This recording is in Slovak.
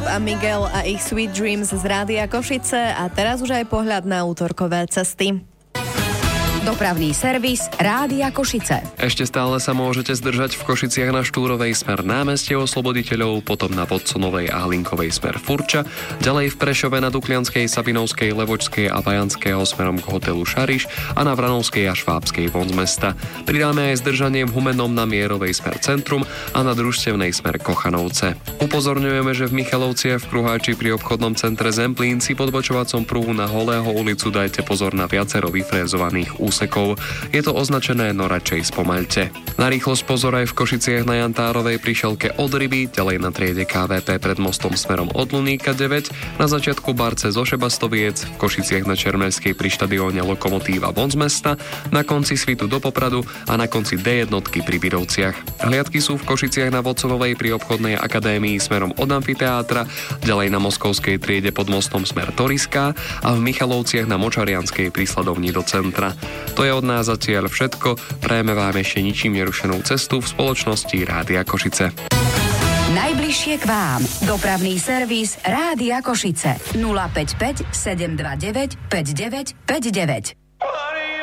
a Miguel a ich Sweet Dreams z Rádia Košice a teraz už aj pohľad na útorkové cesty. Dopravný servis Rádia Košice. Ešte stále sa môžete zdržať v Košiciach na Štúrovej smer Námestie Osloboditeľov, potom na Vodconovej a Hlinkovej smer Furča, ďalej v Prešove na Duklianskej, Sabinovskej, Levočskej a Vajanského smerom k hotelu Šariš a na Vranovskej a Švábskej von z mesta. Pridáme aj zdržanie v Humennom na Mierovej smer Centrum a na Družstevnej smer Kochanovce. Upozorňujeme, že v Michalovciach v Kruháči pri obchodnom centre Zemplín si podbočovacom pruhu na Holého ulicu dajte pozor na viacero vyfrézovaných úsekov. Je to označené, no radšej spomaľte. Na rýchlosť pozor aj v Košiciach na Jantárovej pri šelke od Ryby, ďalej na triede KVP pred mostom smerom od Luníka 9, na začiatku Barce zo Šebastoviec, v Košiciach na Čermelskej pri štadióne Lokomotíva von z mesta, na konci Svitu do Popradu a na konci D1 pri Birovciach. Hliadky sú v Košiciach na Vodconovej pri obchodnej akadémii smerom od amfiteátra, ďalej na Moskovskej triede pod mostom smer Toriská a v Michalovciach na Močarianskej pri sledovni do centra. To je od nás zatiaľ všetko. Prajeme vám ešte ničím nerušenú cestu v spoločnosti Rádia Košice. Najbližšie k vám. Dopravný servis Rádia Košice. 055 729 5959.